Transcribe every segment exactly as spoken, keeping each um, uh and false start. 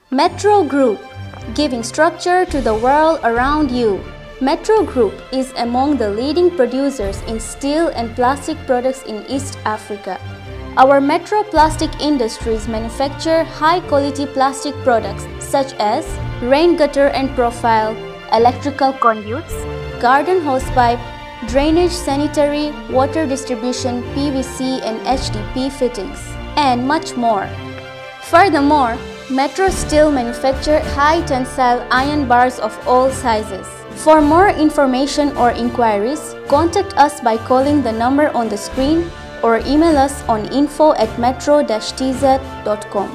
Metro Group, giving structure to the world around you. Metro Group is among the leading producers in steel and plastic products in East Africa. Our Metro Plastic Industries manufacture high-quality plastic products such as rain gutter and profile, electrical conduits, garden hosepipe, drainage, sanitary, water distribution, P V C and H D P fittings, and much more. Furthermore, Metro Steel manufacture high-tensile iron bars of all sizes. For more information or inquiries, contact us by calling the number on the screen or email us on info at metro dash t z dot com.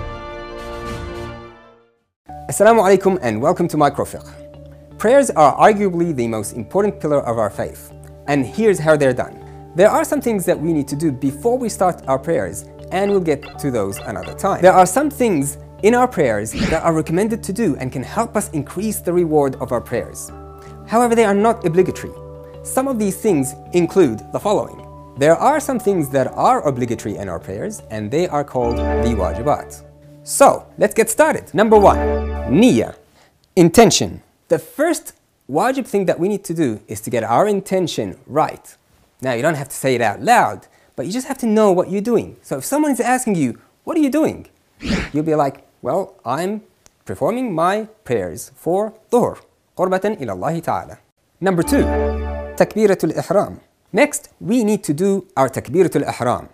Assalamu alaikum and welcome to Microfiqh. Prayers are arguably the most important pillar of our faith, and here's how they're done. There are some things that we need to do before we start our prayers, and we'll get to those another time. There are some things in our prayers that are recommended to do and can help us increase the reward of our prayers. However, they are not obligatory. Some of these things include the following. There are some things that are obligatory in our prayers, and they are called the wajibat. So, let's get started. Number one, niyyah, intention. The first wajib thing that we need to do is to get our intention right. Now, you don't have to say it out loud, but you just have to know what you're doing. So if someone is asking you, what are you doing? You'll be like, well, I'm performing my prayers for dhuhr, qurbatan ila Allah ta'ala. Number two, takbiratul ihram. Next, we need to do our takbiratul ihram.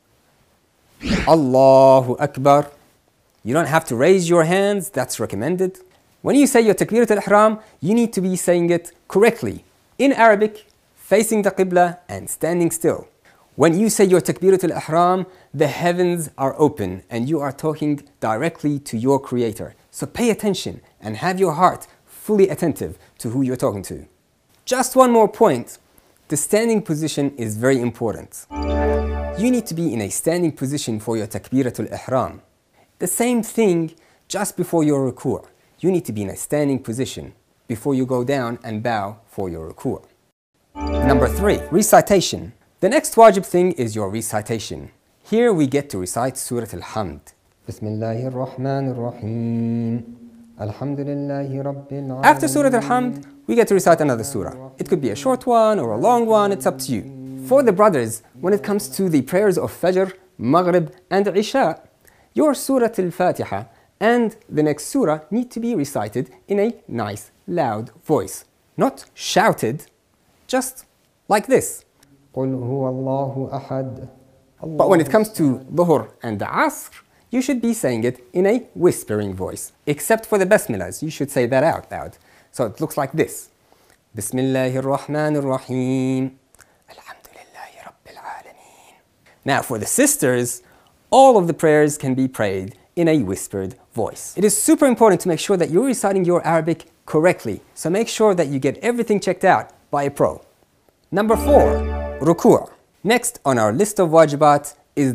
Allahu Akbar. You don't have to raise your hands, that's recommended. When you say your takbiratul ihram, you need to be saying it correctly, in Arabic, facing the qibla and standing still. When you say your takbiratul ihram, the heavens are open and you are talking directly to your creator. So pay attention and have your heart fully attentive to who you're talking to. Just one more point. The standing position is very important. You need to be in a standing position for your takbiratul ihram. The same thing just before your ruku'. You need to be in a standing position before you go down and bow for your ruku'. Number three, recitation. The next wajib thing is your recitation. Here we get to recite Surah Al-Hamd. Bismillahir Rahmanir Rahim. Alhamdulillahi Rabbil Alamin. After Surah Al-Hamd, we get to recite another surah. It could be a short one or a long one, it's up to you. For the brothers, when it comes to the prayers of Fajr, Maghrib and Isha, your Surah Al-Fatiha and the next surah need to be recited in a nice, loud voice. Not shouted, just like this. But when it comes to Dhuhr and the Asr, you should be saying it in a whispering voice. Except for the Basmalas, you should say that out loud. So it looks like this. Bismillahir Rahmanir Rahim. Alhamdulillahi Rabbil Alameen. Now for the sisters, all of the prayers can be prayed in a whispered voice. It is super important to make sure that you're reciting your Arabic correctly. So make sure that you get everything checked out by a pro. Number four, ruku'. Next on our list of wajibat